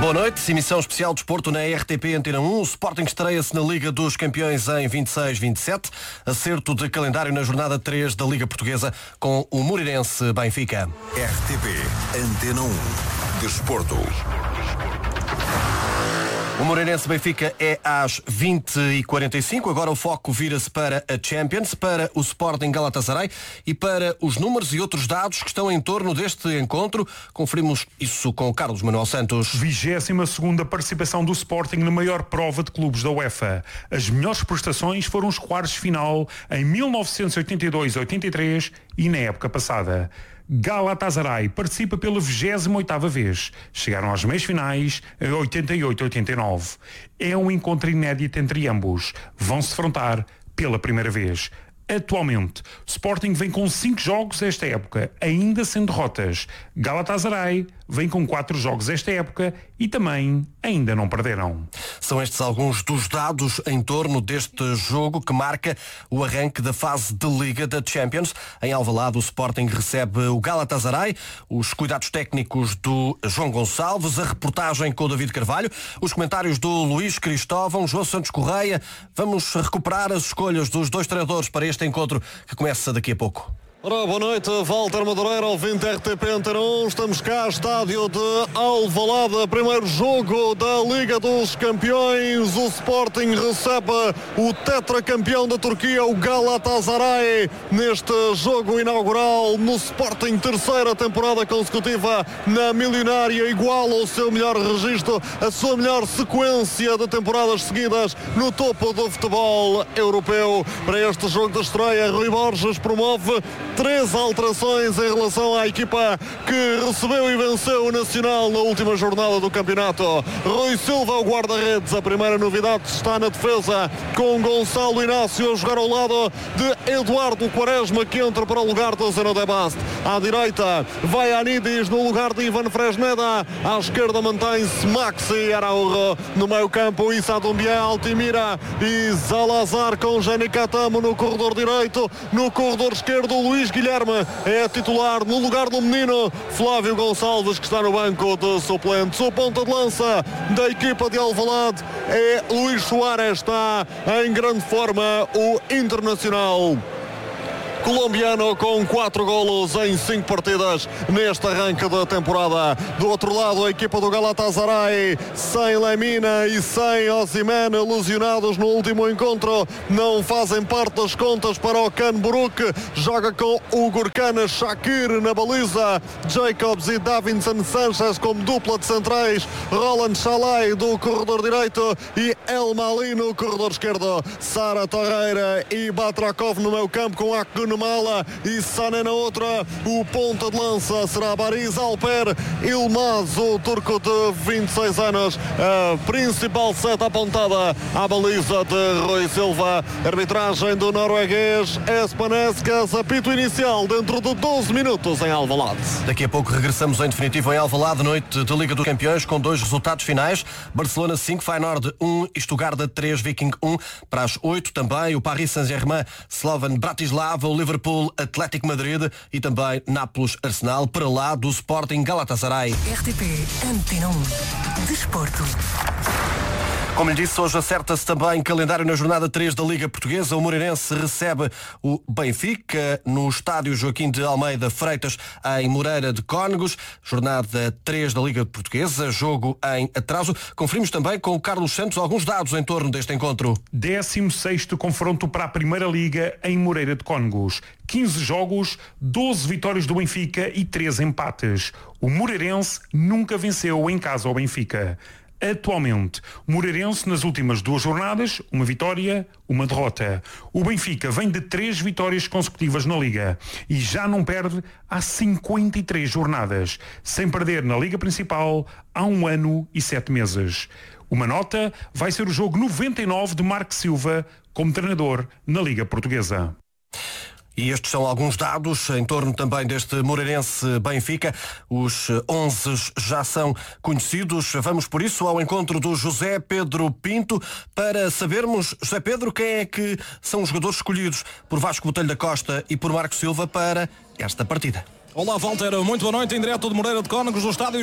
Boa noite, emissão especial de desporto na RTP Antena 1. O Sporting estreia-se na Liga dos Campeões em 26-27. Acerto de calendário na jornada 3 da Liga Portuguesa com o Moreirense Benfica. RTP Antena 1. Desporto. O Moreirense Benfica é às 20h45. Agora o foco vira-se para a Champions, para o Sporting Galatasaray e para os números e outros dados que estão em torno deste encontro. Conferimos isso com o Carlos Manuel Santos. 22ª participação do Sporting na maior prova de clubes da UEFA. As melhores prestações foram os quartos de final em 1982-83 e na época passada. Galatasaray participa pela 28ª vez. Chegaram às meias finais em 88-89. É um encontro inédito entre ambos. Vão-se defrontar pela primeira vez. Atualmente, o Sporting vem com 5 jogos esta época, ainda sem derrotas. Galatasaray vem com 4 jogos esta época e também ainda não perderam. São estes alguns dos dados em torno deste jogo que marca o arranque da fase de Liga da Champions. Em Alvalade, o Sporting recebe o Galatasaray, os cuidados técnicos do João Gonçalves, a reportagem com o David Carvalho, os comentários do Luís Cristóvão, João Santos Correia. Vamos recuperar as escolhas dos dois treinadores para este encontro que começa daqui a pouco. Ora, boa noite, Walter Madureira, ouvinte RTP Antena 1. Estamos cá, estádio de Alvalade, primeiro jogo da Liga dos Campeões. O Sporting recebe o tetracampeão da Turquia, o Galatasaray, neste jogo inaugural no Sporting, terceira temporada consecutiva na milionária, igual ao seu melhor registro, a sua melhor sequência de temporadas seguidas no topo do futebol europeu. Para este jogo de estreia, Rui Borges promove 3 alterações em relação à equipa que recebeu e venceu o Nacional na última jornada do campeonato. Rui Silva, o guarda-redes, a primeira novidade está na defesa, com Gonçalo Inácio a jogar ao lado de Eduardo Quaresma, que entra para o lugar do Zeno de Bast. À direita vai Anidis no lugar de Ivan Fresneda, à esquerda mantém-se Maxi Araújo, no meio campo Issa Doumbia, Altimira e Zalazar, com Jani Catamo no corredor direito. No corredor esquerdo, Luís Guilherme é titular no lugar do menino Flávio Gonçalves, que está no banco de suplentes. O ponta de lança da equipa de Alvalade é Luís Soares, está em grande forma o internacional colombiano, com 4 golos em 5 partidas neste arranque da temporada. Do outro lado, a equipa do Galatasaray, sem Lemina e sem Osimhen, lesionados no último encontro, não fazem parte das contas para o Can Buruk. Joga com o Gurkan Shakir na baliza, Jacobs e Davinson Sanchez como dupla de centrais, Roland Chalai do corredor direito e El Mali no corredor esquerdo. Sara Torreira e Batrakov no meio campo, com Akgun Mala e Sané na outra. O ponta de lança será Bariz Alper Ilmaz, o turco de 26 anos, a principal seta apontada à baliza de Rui Silva. Arbitragem do norueguês Espanescas, apito inicial dentro de 12 minutos em Alvalade. Daqui a pouco regressamos em definitivo em Alvalade, noite de Liga dos Campeões, com 2 resultados finais: Barcelona 5, Feyenoord 1 e Stuttgart 3, Viking 1. Para as 8 também o Paris Saint-Germain, Slovan Bratislava, o Liverpool, Atlético Madrid e também Nápoles, Arsenal. Para lá do Sporting Galatasaray. RTP Antena 1. Desporto. Como lhe disse, hoje acerta-se também calendário na jornada 3 da Liga Portuguesa. O Moreirense recebe o Benfica no estádio Joaquim de Almeida Freitas, em Moreira de Cónegos. Jornada 3 da Liga Portuguesa, jogo em atraso. Conferimos também com o Carlos Santos alguns dados em torno deste encontro. 16º confronto para a Primeira Liga em Moreira de Cónegos. 15 jogos, 12 vitórias do Benfica e 3 empates. O Moreirense nunca venceu em casa ao Benfica. Atualmente, o Moreirense nas últimas 2 jornadas, uma vitória, uma derrota. O Benfica vem de 3 vitórias consecutivas na Liga e já não perde há 53 jornadas, sem perder na Liga Principal há 1 ano e 7 meses. Uma nota vai ser o jogo 99 de Marco Silva como treinador na Liga Portuguesa. E estes são alguns dados em torno também deste Moreirense Benfica. Os 11 já são conhecidos. Vamos por isso ao encontro do José Pedro Pinto para sabermos, José Pedro, quem é que são os jogadores escolhidos por Vasco Botelho da Costa e por Marco Silva para esta partida. Olá, Walter, muito boa noite, em direto de Moreira de Cónegos, do estádio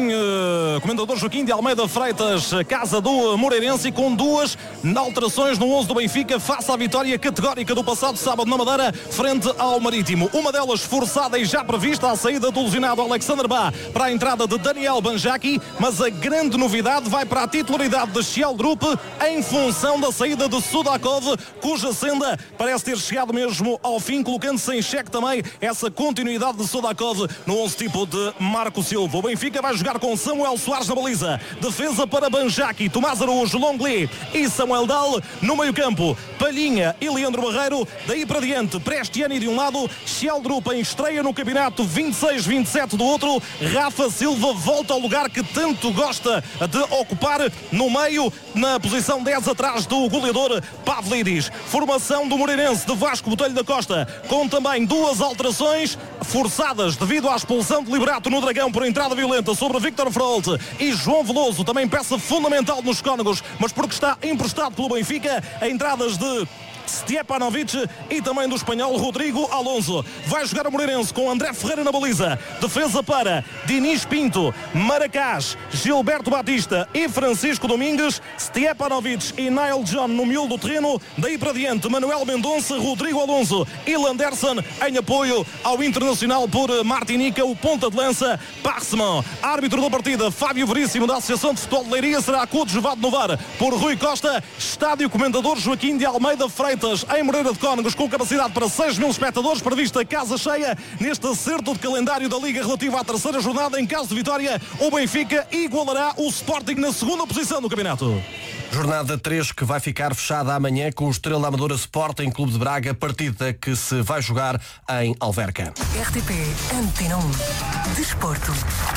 Comendador Joaquim de Almeida Freitas, casa do Moreirense, com duas alterações no 11 do Benfica, face à vitória categórica do passado sábado na Madeira, frente ao Marítimo. Uma delas forçada e já prevista, a saída do lesionado Alexander Bá para a entrada de Daniel Banjaki, mas a grande novidade vai para a titularidade de Sheldrup, em função da saída de Sudakov, cuja senda parece ter chegado mesmo ao fim, colocando-se em xeque também essa continuidade de Sudakov no 11 tipo de Marco Silva. O Benfica vai jogar com Samuel Soares na baliza, defesa para Banjaki, Tomás Araújo, Longley e Samuel Dal. No meio campo, Palhinha e Leandro Barreiro. Daí para diante, Prestiani de um lado, Sheldrup em estreia no campeonato, 26-27 do outro. Rafa Silva volta ao lugar que tanto gosta de ocupar, no meio, na posição 10 atrás do goleador Pavlidis. Formação do Moreirense de Vasco Botelho da Costa, com também duas alterações forçadas devido à expulsão de Liberato no Dragão por entrada violenta sobre Victor Frolt e João Veloso, também peça fundamental nos Cónegos, mas porque está emprestado pelo Benfica, entradas de Stjepanovic e também do espanhol Rodrigo Alonso. Vai jogar o Moreirense com André Ferreira na baliza, defesa para Diniz Pinto, Maracás, Gilberto Batista e Francisco Domingues, Stjepanovic e Nile John no miolo do terreno. Daí para diante, Manuel Mendonça, Rodrigo Alonso e Landerson em apoio ao Internacional por Martinica, o ponta de lança Parseman. Árbitro da partida, Fábio Veríssimo, da Associação de Futebol de Leiria, será coadjuvado no VAR por Rui Costa. Estádio Comendador Joaquim de Almeida Freitas, em Moreira de Cónegos, com capacidade para 6.000 espectadores, prevista casa cheia neste acerto de calendário da Liga relativa à terceira jornada. Em caso de vitória, o Benfica igualará o Sporting na segunda posição do campeonato. Jornada 3 que vai ficar fechada amanhã com o Estrela Amadora Sporting Clube de Braga, partida que se vai jogar em Alverca. RTP Antena 1 Desporto.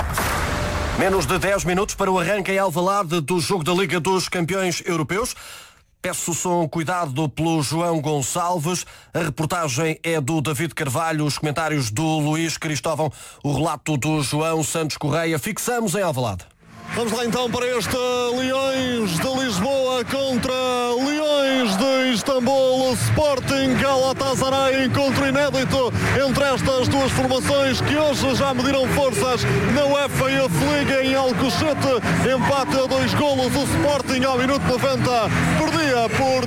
Menos de 10 minutos para o arranque em Alvalade do jogo da Liga dos Campeões Europeus. Peço o som cuidado pelo João Gonçalves. A reportagem é do David Carvalho, os comentários do Luís Cristóvão, o relato do João Santos Correia. Fixamos em Alvalade. Vamos lá então para este Leões de Lisboa contra Leões de Istambul. Sporting Galatasaray, encontro inédito entre estas duas formações que hoje já mediram forças na UEFA Youth League em Alcochete. Empate a 2 golos. O Sporting ao minuto 90 perdia por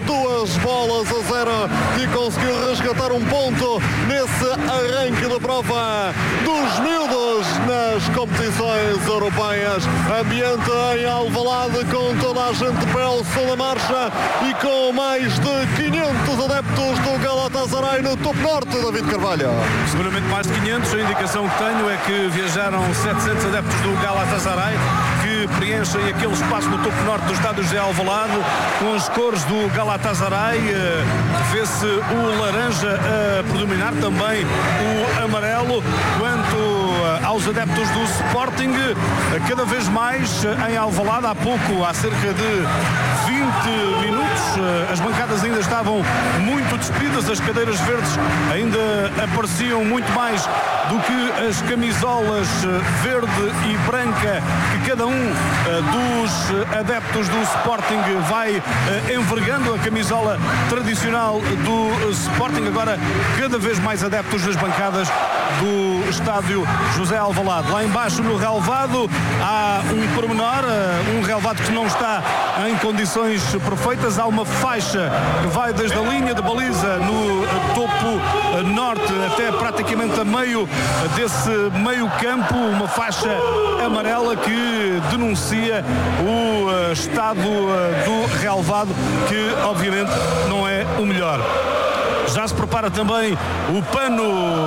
2-0 e conseguiu resgatar um ponto nesse arranque da prova dos miúdos nas competições europeias. Ambiente em Alvalade com toda a gente de pé ao som da marcha e com mais de 500 adeptos do Galatasaray no topo norte. David Carvalho. Seguramente mais de 500. A indicação que tenho é que viajaram 700 adeptos do Galatasaray, que preenchem aquele espaço no topo norte do estádio José Alvalade com as cores do Galatasaray. Vê-se o laranja a predominar, também o amarelo. Quanto aos adeptos do Sporting, cada vez mais em Alvalade. Há pouco, há cerca de 20 minutos, as bancadas ainda estavam muito despidas, as cadeiras verdes ainda apareciam muito mais do que as camisolas verde e branca que cada um dos adeptos do Sporting vai envergando, a camisola tradicional do Sporting. Agora cada vez mais adeptos nas bancadas do estádio José Alvalade. Lá embaixo no relvado há um pormenor, um relvado que não está em condições perfeitas. Há uma faixa que vai desde a linha de baliza no topo norte até praticamente a meio desse meio campo, uma faixa amarela que denuncia o estado do relvado, que obviamente não é o melhor. Já se prepara também o pano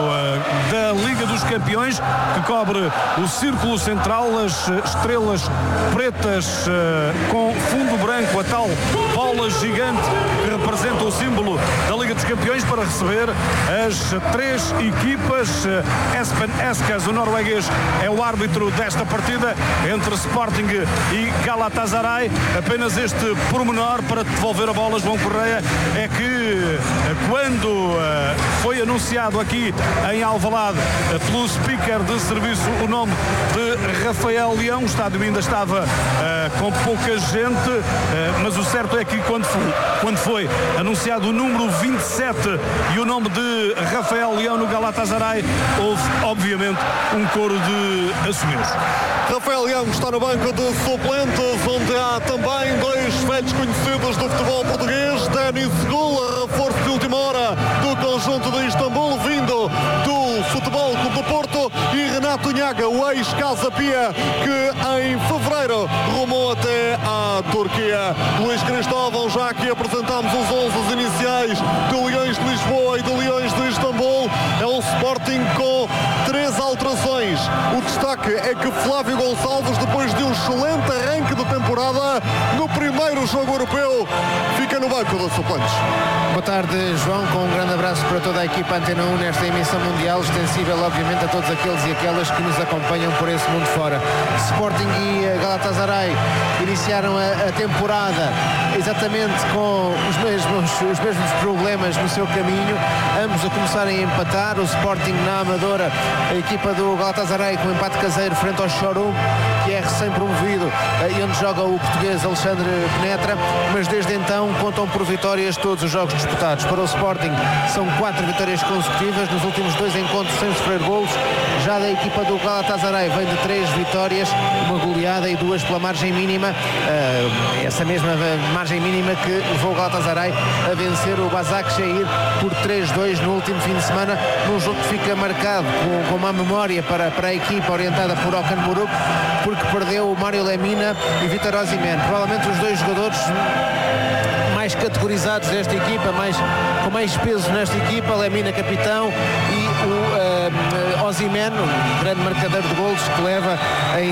da Liga dos Campeões, que cobre o círculo central, as estrelas pretas com fundo branco, a tal bola gigante que representa o símbolo da Liga dos Campeões, para receber as três equipas. Espen Eskas, o norueguês, é o árbitro desta partida entre Sporting e Galatasaray. Apenas este pormenor para devolver a bola, João Correia, é que quando quando foi anunciado aqui em Alvalade pelo speaker de serviço o nome de Rafael Leão. O estádio ainda estava com pouca gente, mas o certo é que quando foi anunciado o número 27 e o nome de Rafael Leão no Galatasaray, houve obviamente um coro de assumidos. Rafael Leão está no banco de suplentes, onde há também dois velhos conhecidos do futebol português, Denis Gula, reforço de última hora do conjunto de Istambul, vindo do Futebol Clube do Porto, e Renato Nhaga, o ex-Casa Pia, que em fevereiro rumou até à Turquia. Luís Cristóvão, já que apresentamos os 11 iniciais do Leões de Lisboa e do Leões de Istambul, é um Sporting com 3 alterações. O destaque é que Flávio Gonçalves, depois de um excelente arranque de temporada no primeiro jogo europeu, fica no banco dos suplentes. Boa tarde, João, com um grande abraço para toda a equipa Antena 1 nesta emissão mundial, extensível obviamente a todos aqueles e aquelas que nos acompanham por esse mundo fora. Sporting e Galatasaray iniciaram a temporada exatamente com os mesmos problemas no seu caminho, ambos a começarem a empatar. O Sporting na Amadora, a equipa do Galatasaray com empate caseiro frente ao Chorum, que é recém-promovido e onde joga o português Alexandre Penetra, mas desde então contam por vitórias todos os jogos disputados. Para o Sporting são 4 vitórias consecutivas nos últimos 2 encontros sem sofrer golos. Já da equipa do Galatasaray vem de 3 vitórias, uma goleada e 2 pela margem mínima, essa mesma margem mínima que levou o Galatasaray a vencer o Başakşehir por 3-2 no último fim de semana, num jogo que fica marcado com uma memória para a equipa orientada por Okan Buruk, porque perdeu o Mário Lemina e Vítor Osimhen, provavelmente os 2 jogadores mais categorizados desta equipa, com mais peso nesta equipa. Lemina capitão e o Osimhen, um grande marcador de golos, que leva em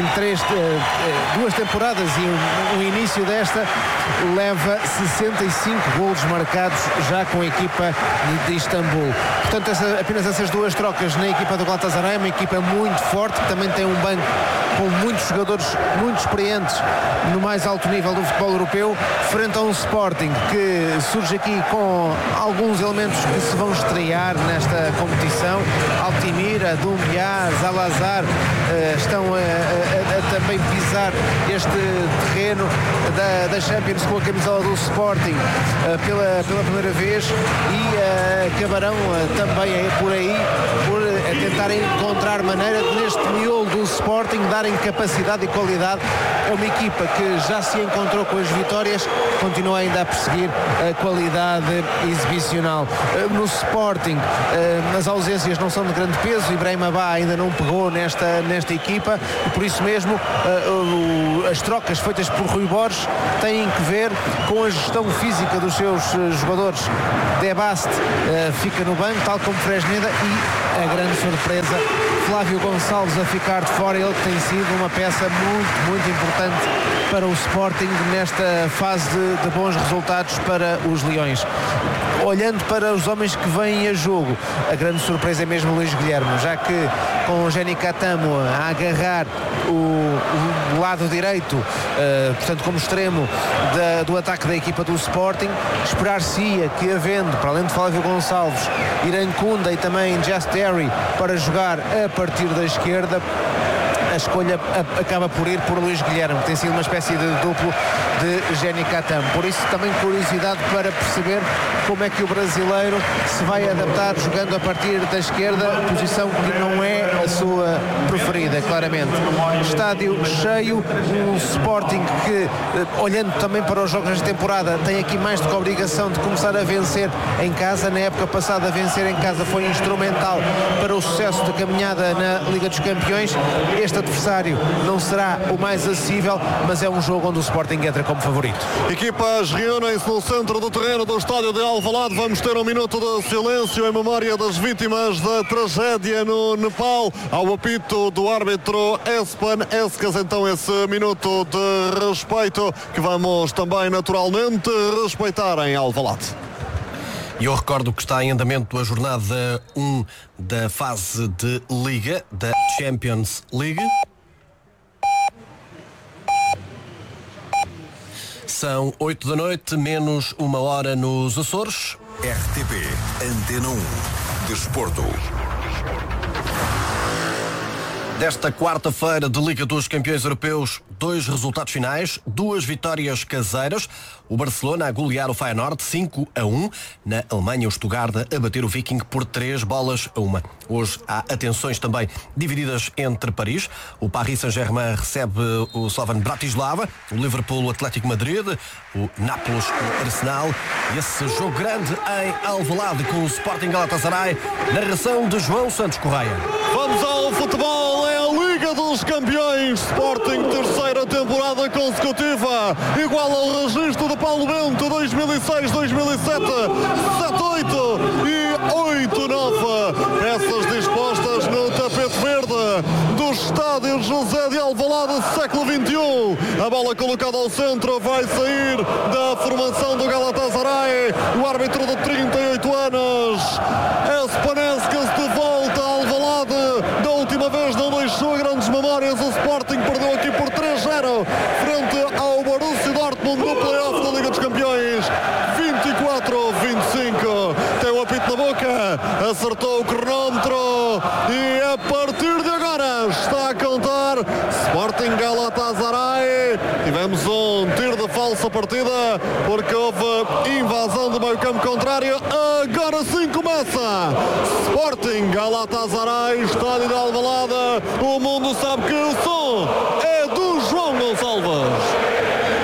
2 temporadas e o início desta leva 65 golos marcados já com a equipa de Istambul. Portanto, apenas essas 2 trocas na equipa do Galatasaray, uma equipa muito forte, que também tem um banco com muitos jogadores muito experientes no mais alto nível do futebol europeu, frente a um Sporting que surge aqui com alguns elementos que se vão estrear nesta competição. Altimira, Doumbia, Zalazar estão a também pisar este terreno da Champions com a camisola do Sporting pela primeira vez, e acabarão também por aí por tentarem encontrar maneira de, neste miolo do Sporting, darem capacidade e qualidade. É uma equipa que já se encontrou com as vitórias, continua ainda a perseguir a qualidade exibicional. No Sporting, as ausências não são de grande peso. Ibrahim Abá ainda não pegou nesta equipa, e por isso mesmo as trocas feitas por Rui Borges têm que ver com a gestão física dos seus jogadores. Debast fica no banco, tal como Fresneda, e a grande surpresa, Flávio Gonçalves a ficar de fora, ele que tem sido uma peça muito, muito importante para o Sporting nesta fase de bons resultados para os Leões. Olhando para os homens que vêm a jogo, a grande surpresa é mesmo o Luís Guilherme, já que com o Jenny Catamo a agarrar o lado direito, portanto como extremo do ataque da equipa do Sporting, esperar-se-ia que, havendo, para além de Flávio Gonçalves, Irankunda e também Just Terry para jogar a partir da esquerda, a escolha acaba por ir por Luís Guilherme, que tem sido uma espécie de duplo de Jenny Catamo. Por isso também curiosidade para perceber como é que o brasileiro se vai adaptar jogando a partir da esquerda, posição que não é a sua preferida, claramente. Estádio cheio, um Sporting que, olhando também para os jogos desta temporada, tem aqui mais do que a obrigação de começar a vencer em casa. Na época passada, vencer em casa foi instrumental para o sucesso da caminhada na Liga dos Campeões. Este adversário não será o mais acessível, mas é um jogo onde o Sporting entra como favorito. Equipas reúnem-se no centro do terreno do estádio de Alvalade. Vamos ter um minuto de silêncio em memória das vítimas da tragédia no Nepal. Ao apito do árbitro Espan Escas, então esse minuto de respeito que vamos também naturalmente respeitar em Alvalade. E eu recordo que está em andamento a jornada 1 da fase de Liga, da Champions League. São 8 da noite, menos 1 hora nos Açores. RTP Antena 1 Desporto. Desta quarta-feira de Liga dos Campeões Europeus, 2 resultados finais, 2 vitórias caseiras. O Barcelona a golear o Feyenoord 5-1. Na Alemanha, o Stuttgart a bater o Viking por 3-1. Hoje há atenções também divididas entre Paris. O Paris Saint-Germain recebe o Slovan Bratislava, o Liverpool o Atlético Madrid, o Nápoles o Arsenal. E esse jogo grande em Alvalade com o Sporting Galatasaray. Narração de João Santos Correia. Vamos ao futebol, é a Liga dos Campeões. Sporting, terceira temporada consecutiva, igual ao registro de Paulo Bento 2006, 2007, 7-8 e 8-9. Peças dispostas no tapete verde do estádio José de Alvalade, século XXI. A bola colocada ao centro vai sair da formação do Galatasaray. O árbitro de 38 anos, Espaneskis, de volta a Alvalade. Da última vez não deixou grandes memórias. O Sporting perdeu aqui por 3-0 frente ao Borussia Dortmund no play-off da Liga dos Campeões. 24-25. Tem o apito na boca, acertou o cronómetro e a partir de agora está a contar Sporting Galatasaray. Tivemos um tiro de falsa partida porque houve invasão do meio-campo contrário. Agora sim começa Sporting Galatasaray, estádio de Alvalade. O mundo sabe que o som é do João Gonçalves.